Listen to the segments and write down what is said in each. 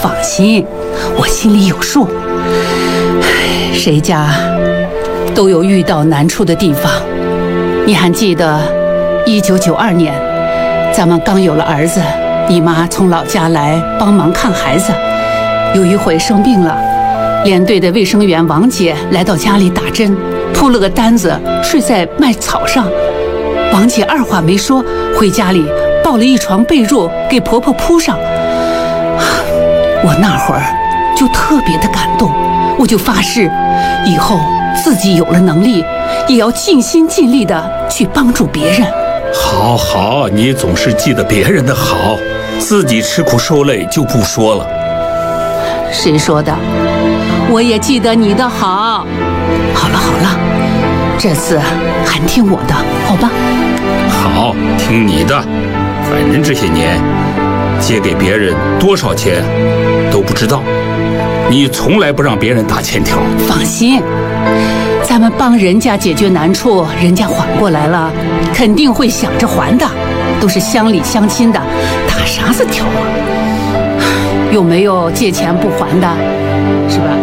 放心，我心里有数。谁家都有遇到难处的地方。你还记得1992年，咱们刚有了儿子，你妈从老家来帮忙看孩子。有一回生病了，连队的卫生员王姐来到家里打针，铺了个单子睡在麦草上。王姐二话没说，回家里抱了一床被褥给婆婆铺上。我那会儿就特别的感动，我就发誓，以后自己有了能力，也要尽心尽力的去帮助别人。 好，你总是记得别人的好，自己吃苦受累就不说了。 谁说的？我也记得你的好。好了，这次还听我的，好吧？ 好，听你的。反正这些年借给别人多少钱都不知道，你从来不让别人打欠条。 放心，咱们帮人家解决难处，人家缓过来了，肯定会想着还的。都是乡里乡亲的，打啥子条啊？有没有借钱不还的，是吧？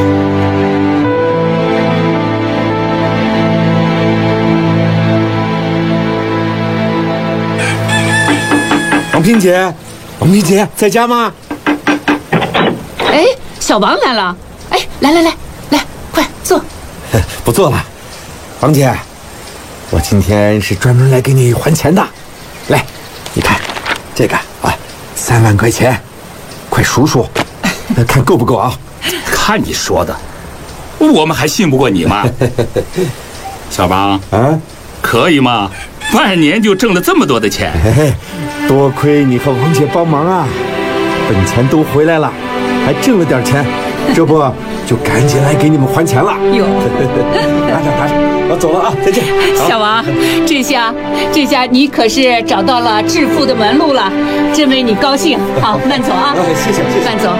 王萍姐在家吗？ 哎，小王来了！哎，来，快坐。 不坐了，王姐，我今天是专门来给你还钱的。来，你看这个啊，3万块钱，快数数，看够不够啊？ 看你说的，我们还信不过你吗？小王啊，可以吗？半年就挣了这么多的钱。 多亏你和王姐帮忙啊，本钱都回来了，还挣了点钱，这不就赶紧来给你们还钱了。 哟， 拿着，我走了啊，再见。 小王，这下你可是找到了致富的门路了，真为你高兴。好，慢走啊。 谢谢， 慢走。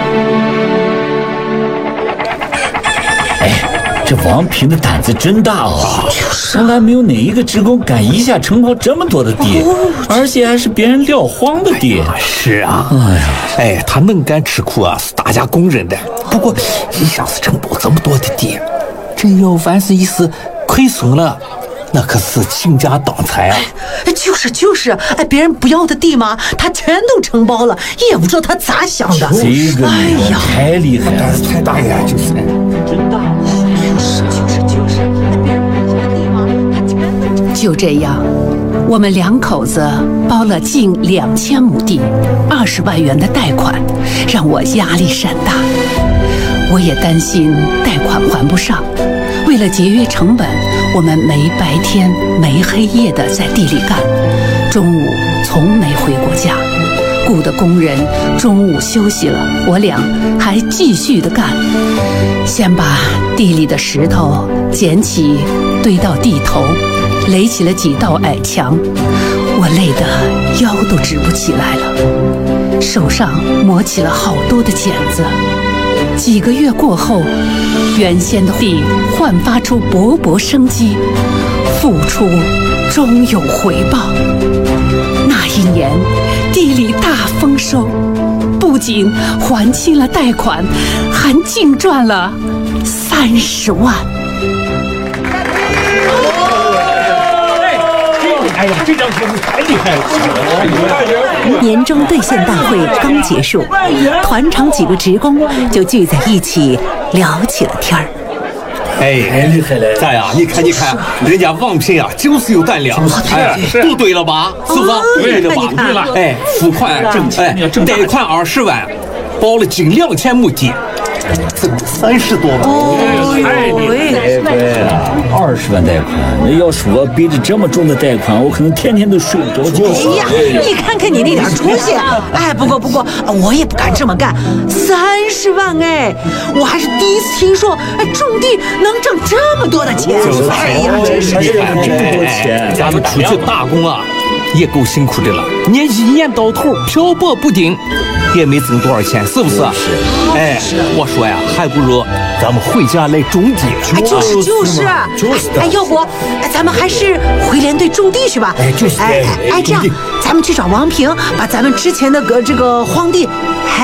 这王平的胆子真大哦！从来没有哪一个职工敢一下承包这么多的地，而且还是别人撂荒的地。 是啊，他能干吃苦啊，是大家公认的。不过，你想是承包这么多的地，真要万是一时亏损了，那可是倾家荡产啊！ 就是，别人不要的地嘛，他全都承包了，也不知道他咋想的。 这个女人太厉害了， 太大呀，就是真大。 就这样，我们2口子包了近2000亩地，20万元的贷款，让我压力山大。我也担心贷款还不上，为了节约成本，我们没白天没黑夜的在地里干，中午从没回过家。雇的工人中午休息了，我俩还继续的干，先把地里的石头捡起堆到地头，垒起了几道矮墙，我累得腰都直不起来了，手上磨起了好多的茧子。几个月过后，原先的地焕发出勃勃生机，付出终有回报。那一年，地里大丰收，不仅还清了贷款，还净赚了30万。 哎呀，这张桌子太厉害了！ 年终兑现大会刚结束，团场几个职工就聚在一起聊起了天儿。 哎，厉害了！咋呀？你看，人家王平啊，就是有胆量。哎，都对了吧？是吧？对了吧？对了。哎，付款贷款20万，包了近2000亩地。这30多万， 太厉害了！20万贷款，那要是我背着这么重的贷款，我可能天天都睡不着觉。 哎呀，你看看你那点出息！哎，不过，我也不敢这么干。30万我还是第一次听说，种地能挣这么多的钱。哎呀，真是这么多钱， 咱们出去打工啊，也够辛苦的了，年一年到头漂泊不定，也没挣多少钱，是不是？哎，我说呀，还不如咱们回家来种地。 就是。哎，要不咱们还是回连队种地去吧？ 哎，就是。 这样，咱们去找王平，把咱们之前的这个荒地